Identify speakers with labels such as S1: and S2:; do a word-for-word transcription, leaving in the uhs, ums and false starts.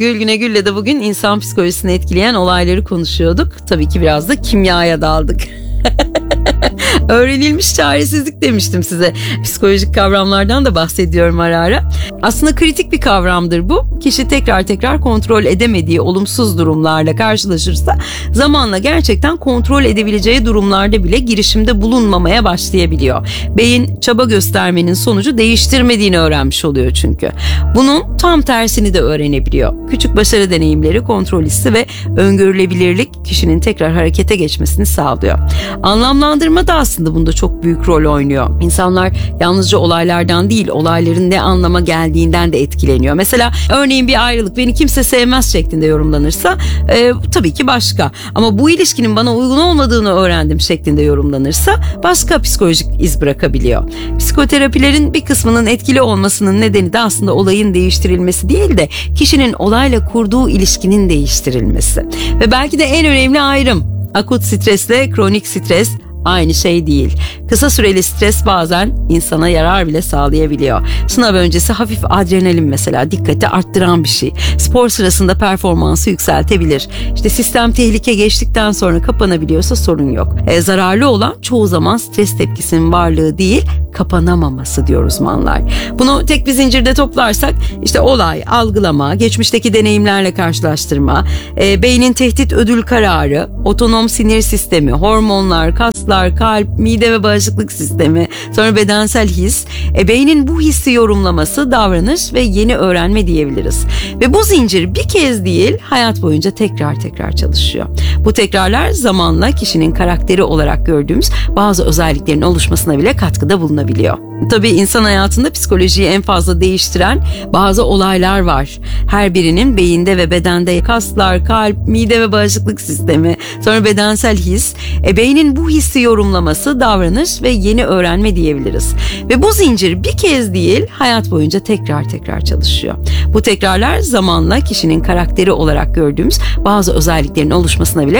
S1: Gülgüne Gül'le de bugün insan psikolojisini etkileyen olayları konuşuyorduk. Tabii ki biraz da kimyaya daldık. Öğrenilmiş çaresizlik demiştim size. Psikolojik kavramlardan da bahsediyorum ara ara. Aslında kritik bir kavramdır bu. Kişi tekrar tekrar kontrol edemediği olumsuz durumlarla karşılaşırsa zamanla gerçekten kontrol edebileceği durumlarda bile girişimde bulunmamaya başlayabiliyor. Beyin çaba göstermenin sonucu değiştirmediğini öğrenmiş oluyor çünkü. Bunun tam tersini de öğrenebiliyor. Küçük başarı deneyimleri, kontrol hissi ve öngörülebilirlik kişinin tekrar harekete geçmesini sağlıyor. Anlamlandırma da aslında bunda çok büyük rol oynuyor. İnsanlar yalnızca olaylardan değil, olayların ne anlama geldiğinden de etkileniyor. Mesela örneğin bir ayrılık beni kimse sevmez şeklinde yorumlanırsa e, tabii ki başka. Ama bu ilişkinin bana uygun olmadığını öğrendim şeklinde yorumlanırsa başka psikolojik iz bırakabiliyor. Psikoterapilerin bir kısmının etkili olmasının nedeni de aslında olayın değiştirilmesi değil de kişinin olayla kurduğu ilişkinin değiştirilmesi. Ve belki de en önemli ayrım, akut stresle kronik stres aynı şey değil. Kısa süreli stres bazen insana yarar bile sağlayabiliyor. Sınav öncesi hafif adrenalin mesela dikkati arttıran bir şey. Spor sırasında performansı yükseltebilir. İşte sistem tehlike geçtikten sonra kapanabiliyorsa sorun yok. E, zararlı olan çoğu zaman stres tepkisinin varlığı değil, kapanamaması diyor uzmanlar. Bunu tek bir zincirde toplarsak işte olay, algılama, geçmişteki deneyimlerle karşılaştırma, e, beynin tehdit ödül kararı, otonom sinir sistemi, hormonlar, kaslar, kalp, mide ve bağışıklık sistemi, sonra bedensel his, e, beynin bu hissi yorumlaması, davranış ve yeni öğrenme diyebiliriz. Ve bu zincir bir kez değil, hayat boyunca tekrar tekrar çalışıyor. Bu tekrarlar zamanla kişinin karakteri olarak gördüğümüz bazı özelliklerin oluşmasına bile katkıda bulunabiliyor. Tabii insan hayatında psikolojiyi en fazla değiştiren bazı olaylar var. Her birinin beyinde ve bedende kaslar, kalp, mide ve bağışıklık sistemi, sonra bedensel his, e, beynin bu hissi yorumlaması, davranış ve yeni öğrenme diyebiliriz. Ve bu zincir bir kez değil, hayat boyunca tekrar tekrar çalışıyor. Bu tekrarlar zamanla kişinin karakteri olarak gördüğümüz bazı özelliklerin oluşmasına bile